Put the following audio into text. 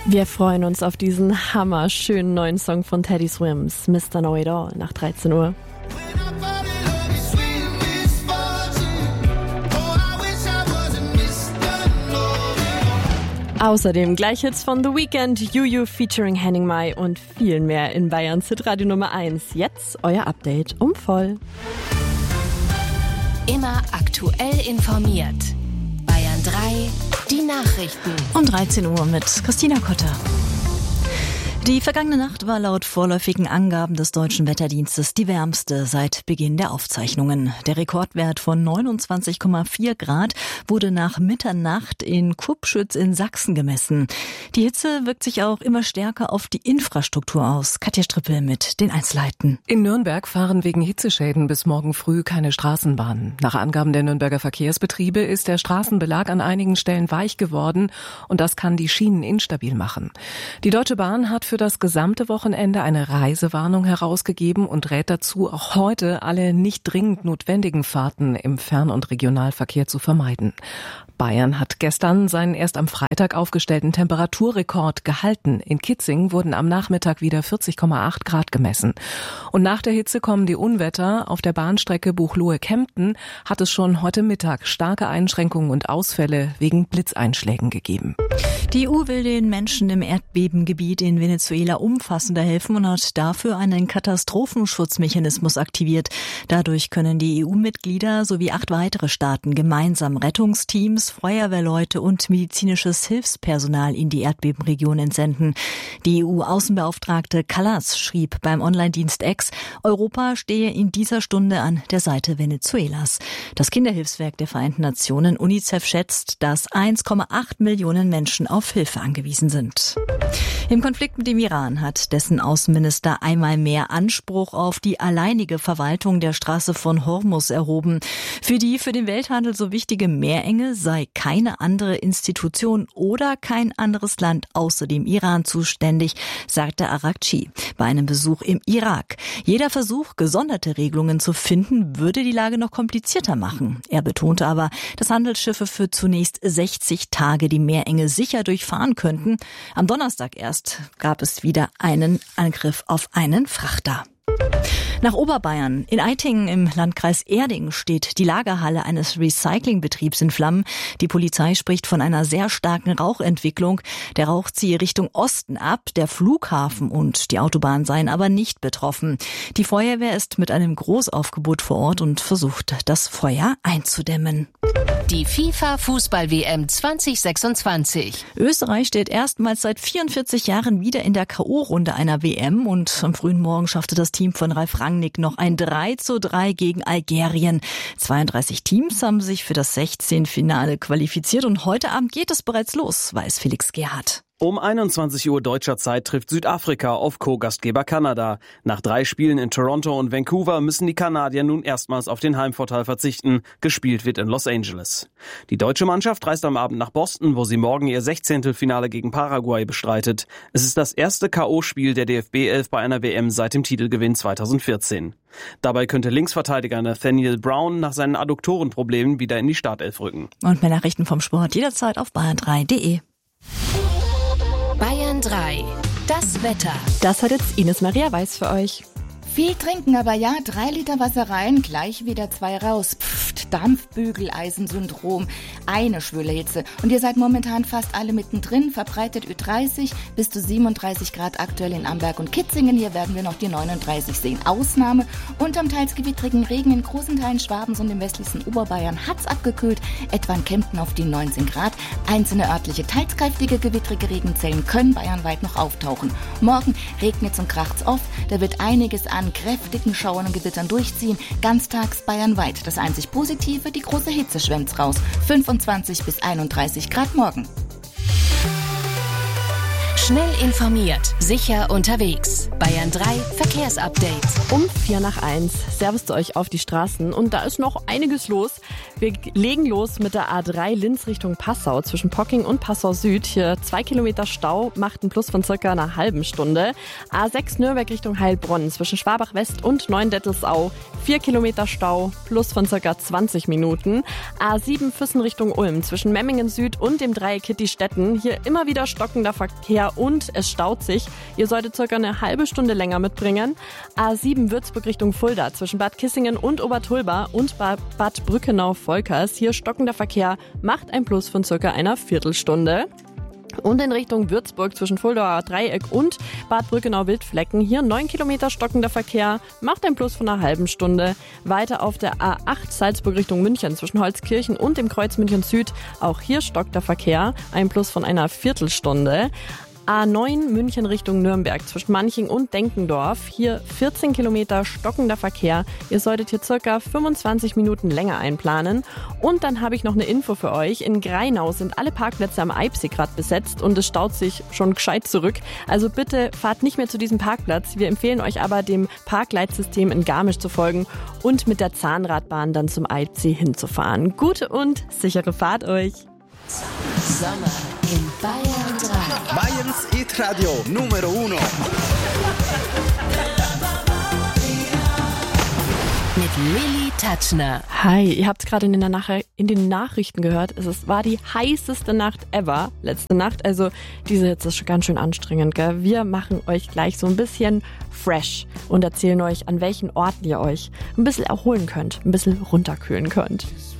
Wir freuen uns auf diesen hammerschönen neuen Song von Teddy Swims, Mr. Know It All, nach 13 Uhr. Außerdem gleich Hits von The Weeknd, Juju featuring Henning Mai und viel mehr in Bayerns Hitradio Nummer 1. Jetzt euer Update um voll. Immer aktuell informiert. Bayern 3, die Nachrichten. Um 13 Uhr mit Christina Kotter. Die vergangene Nacht war laut vorläufigen Angaben des Deutschen Wetterdienstes die wärmste seit Beginn der Aufzeichnungen. Der Rekordwert von 29,4 Grad wurde nach Mitternacht in Kupschütz in Sachsen gemessen. Die Hitze wirkt sich auch immer stärker auf die Infrastruktur aus. Katja Strippel mit den Einzelheiten. In Nürnberg fahren wegen Hitzeschäden bis morgen früh keine Straßenbahnen. Nach Angaben der Nürnberger Verkehrsbetriebe ist der Straßenbelag an einigen Stellen weich geworden und das kann die Schienen instabil machen. Die Deutsche Bahn hat für das gesamte Wochenende eine Reisewarnung herausgegeben und rät dazu, auch heute alle nicht dringend notwendigen Fahrten im Fern- und Regionalverkehr zu vermeiden. Bayern hat gestern seinen erst am Freitag aufgestellten Temperaturrekord gehalten. In Kitzing wurden am Nachmittag wieder 40,8 Grad gemessen. Und nach der Hitze kommen die Unwetter. Auf der Bahnstrecke Buchloe-Kempten hat es schon heute Mittag starke Einschränkungen und Ausfälle wegen Blitzeinschlägen gegeben. Die EU will den Menschen im Erdbebengebiet in Venezuela umfassender helfen und hat dafür einen Katastrophenschutzmechanismus aktiviert. Dadurch können die EU-Mitglieder sowie 8 weitere Staaten gemeinsam Rettungsteams, Feuerwehrleute und medizinisches Hilfspersonal in die Erdbebenregion entsenden. Die EU-Außenbeauftragte Kallas schrieb beim Online-Dienst X, Europa stehe in dieser Stunde an der Seite Venezuelas. Das Kinderhilfswerk der Vereinten Nationen UNICEF schätzt, dass 1,8 Millionen Menschen auf Hilfe angewiesen sind. Im Konflikt mit dem Iran hat dessen Außenminister einmal mehr Anspruch auf die alleinige Verwaltung der Straße von Hormuz erhoben. Für die für den Welthandel so wichtige Meerenge sei keine andere Institution oder kein anderes Land außer dem Iran zuständig, sagte Araghchi bei einem Besuch im Irak. Jeder Versuch, gesonderte Regelungen zu finden, würde die Lage noch komplizierter machen. Er betonte aber, dass Handelsschiffe für zunächst 60 Tage die Meerenge sicher durchfahren könnten. Am Donnerstag erst gab es wieder einen Angriff auf einen Frachter. Nach Oberbayern. In Eitingen im Landkreis Erding steht die Lagerhalle eines Recyclingbetriebs in Flammen. Die Polizei spricht von einer sehr starken Rauchentwicklung. Der Rauch ziehe Richtung Osten ab. Der Flughafen und die Autobahn seien aber nicht betroffen. Die Feuerwehr ist mit einem Großaufgebot vor Ort und versucht, das Feuer einzudämmen. Die FIFA-Fußball-WM 2026. Österreich steht erstmals seit 44 Jahren wieder in der K.O.-Runde einer WM und am frühen Morgen schaffte das Team von Ralf Rangnick noch ein 3:3 gegen Algerien. 32 Teams haben sich für das 16-Finale qualifiziert und heute Abend geht es bereits los, weiß Felix Gerhardt. Um 21 Uhr deutscher Zeit trifft Südafrika auf Co-Gastgeber Kanada. Nach 3 Spielen in Toronto und Vancouver müssen die Kanadier nun erstmals auf den Heimvorteil verzichten. Gespielt wird in Los Angeles. Die deutsche Mannschaft reist am Abend nach Boston, wo sie morgen ihr 16. Finale gegen Paraguay bestreitet. Es ist das erste K.O.-Spiel der DFB 11 bei einer WM seit dem Titelgewinn 2014. Dabei könnte Linksverteidiger Nathaniel Brown nach seinen Adduktorenproblemen wieder in die Startelf rücken. Und mehr Nachrichten vom Sport jederzeit auf bayern3.de. Bayern 3, das Wetter. Das hat jetzt Ines Maria Weiß für euch. Viel trinken, aber ja, 3 Liter Wasser rein, gleich wieder 2 raus. Pfft, Dampfbügeleisensyndrom, eine schwüle Hitze. Und ihr seid momentan fast alle mittendrin, verbreitet Ü30 bis zu 37 Grad aktuell in Amberg und Kitzingen. Hier werden wir noch die 39 sehen. Ausnahme, unterm teils gewittrigen Regen in großen Teilen Schwabens und im westlichsten Oberbayern hat's abgekühlt, etwa in Kempten auf die 19 Grad. Einzelne örtliche, teils kräftige gewittrige Regenzellen können bayernweit noch auftauchen. Morgen regnet's und kracht's oft, da wird einiges an kräftigen Schauern und Gewittern durchziehen, ganztags bayernweit. Das einzig Positive, die große Hitze schwemmt's raus. 25 bis 31 Grad morgen. Schnell informiert, sicher unterwegs. Bayern 3 Verkehrsupdate. Um 1:04. Servus zu euch auf die Straßen und da ist noch einiges los. wir legen los mit der A3 Linz Richtung Passau zwischen Pocking und Passau Süd. Hier 2 Kilometer Stau, macht einen Plus von circa einer halben Stunde. A6 Nürnberg Richtung Heilbronn zwischen Schwabach West und Neuendettelsau 4 Kilometer Stau, Plus von circa 20 Minuten. A7 Füssen Richtung Ulm zwischen Memmingen Süd und dem Dreieck Hittistetten. Hier immer wieder stockender Verkehr und es staut sich. Ihr solltet circa eine halbe Stunde länger mitbringen. A7 Würzburg Richtung Fulda zwischen Bad Kissingen und Obertulba und Bad Brückenau-Volkers. Hier stockender Verkehr, macht ein Plus von circa einer Viertelstunde. Und in Richtung Würzburg zwischen Fuldauer Dreieck und Bad Brückenau-Wildflecken. Hier 9 Kilometer stockender Verkehr, macht ein Plus von einer halben Stunde. Weiter auf der A8 Salzburg Richtung München zwischen Holzkirchen und dem Kreuz München Süd. Auch hier stockt der Verkehr, ein Plus von einer Viertelstunde. A9 München Richtung Nürnberg zwischen Manching und Denkendorf. Hier 14 Kilometer stockender Verkehr. Ihr solltet hier circa 25 Minuten länger einplanen. Und dann habe ich noch eine Info für euch. In Greinau sind alle Parkplätze am Eibsee gerade besetzt und es staut sich schon gescheit zurück. Also bitte fahrt nicht mehr zu diesem Parkplatz. Wir empfehlen euch aber, dem Parkleitsystem in Garmisch zu folgen und mit der Zahnradbahn dann zum Eibsee hinzufahren. Gute und sichere Fahrt euch! Sommer in Bayern 3. Bayerns Hit-Radio Numero 1. Mit Lilly Tatschner. Hi, ihr habt es gerade in den Nachrichten gehört. Es war die heißeste Nacht ever, letzte Nacht. Also diese Hitze ist schon ganz schön anstrengend, gell? Wir machen euch gleich so ein bisschen fresh und erzählen euch, an welchen Orten ihr euch ein bisschen erholen könnt, ein bisschen runterkühlen könnt.